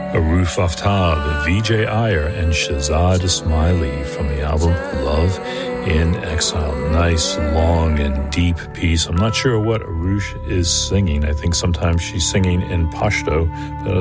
Aruf Aftab, Vijay Iyer, and Shahzad Ismaili from the album Love in Exile. Nice, long, and deep piece. I'm not sure what Aruf is singing. I think sometimes she's singing in Pashto, but